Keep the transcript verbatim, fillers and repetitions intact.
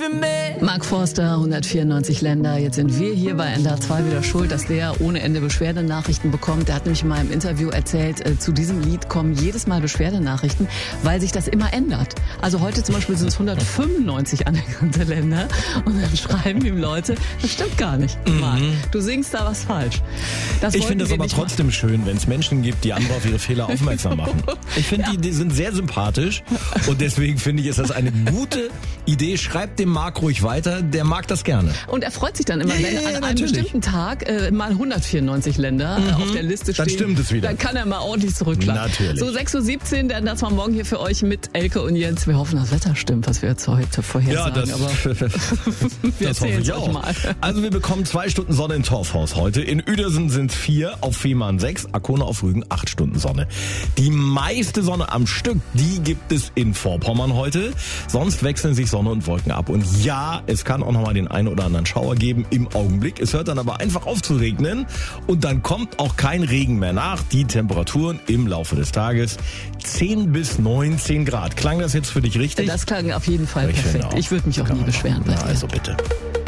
für mich. Mark Forster, hundertvierundneunzig Länder. Jetzt sind wir hier bei N D R zwei wieder schuld, dass der ohne Ende Beschwerdenachrichten bekommt. Der hat nämlich mal im Interview erzählt, äh, zu diesem Lied kommen jedes Mal Beschwerdenachrichten, weil sich das immer ändert. Also heute zum Beispiel sind es hundertfünfundneunzig anerkannte Länder und dann schreiben ihm Leute, das stimmt gar nicht, Mark. Mhm. Du singst da was falsch. Das ich finde es aber trotzdem machen. schön, wenn es Menschen gibt, die andere auf ihre Fehler aufmerksam machen. Ich finde, ja. die, die sind sehr sympathisch und deswegen finde ich, ist das eine gute Idee. Schreibt dem Marc ruhig weiter, der mag das gerne. Und er freut sich dann immer, ja, wenn ja, ja, an einem natürlich. bestimmten Tag äh, mal hundertvierundneunzig Länder mhm. auf der Liste stehen. Dann stimmt es wieder. Dann kann er mal ordentlich zurückklappen. Natürlich. So sechs Uhr siebzehn, dann das war morgen hier für euch mit Elke und Jens. Wir hoffen, das Wetter stimmt, was wir jetzt heute vorhersagen. Ja, das, aber wir das hoffe ich auch. Mal. Also wir bekommen zwei Stunden Sonne in Torfhaus heute. In Uedersen sind vier, auf Fehmarn sechs, Arkona auf Rügen acht Stunden Sonne. Die meiste Sonne am Stück, die gibt es in Vorpommern heute. Sonst wechseln sich Sonne und Wolken ab. Und ja, es kann auch nochmal den einen oder anderen Schauer geben im Augenblick. Es hört dann aber einfach auf zu regnen und dann kommt auch kein Regen mehr nach. Die Temperaturen im Laufe des Tages zehn bis neunzehn Grad. Klang das jetzt für dich richtig? Das klang auf jeden Fall ich perfekt. Ich würde mich auch kann nie beschweren. Na, also bitte.